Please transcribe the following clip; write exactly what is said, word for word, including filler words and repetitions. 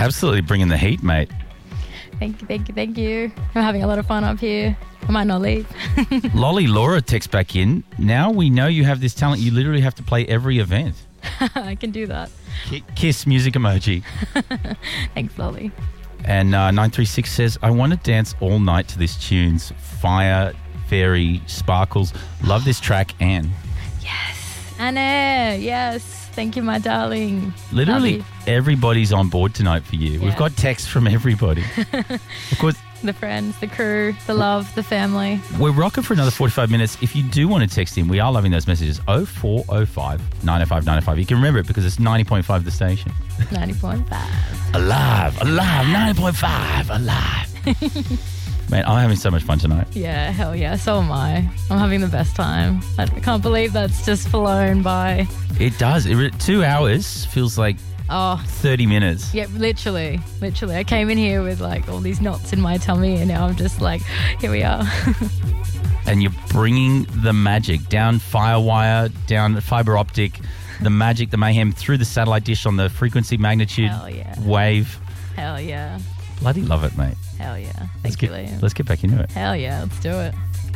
Absolutely bringing the heat, mate. Thank you, thank you, thank you. I'm having a lot of fun up here. I might not leave. Lolly Laura texts back in. Now we know you have this talent. You literally have to play every event. I can do that. Kiss music emoji. Thanks, Lolly. And uh, nine three six says, I want to dance all night to this tunes. Fire, Fairy, Sparkles. Love this track, Anne. Yes. Anna, yes. Thank you, my darling. Literally Love everybody's on board tonight for you. Yeah. We've got texts from everybody. Of course, the friends, the crew, the love, the family. we're rocking for another forty-five minutes. If you do want to text in, we are loving those messages. oh four oh five, nine oh five, nine oh five. You can remember it because it's ninety point five the station. ninety point five. Alive, alive, ninety point five, alive. Man, I'm having so much fun tonight. Yeah, hell yeah. So am I. I'm having the best time. I can't believe that's just flown by. It does. It, re- two hours feels like Oh, thirty minutes. yeah, literally. Literally. I came in here with like all these knots in my tummy and now I'm just like, here we are. And you're bringing the magic down Firewire, down fiber optic, the magic, the mayhem through the satellite dish on the frequency magnitude Hell yeah. wave. Hell yeah. Bloody love it, mate. Hell yeah. Let's Thank you, get, Liam. let's get back into it. Hell yeah. Let's do it.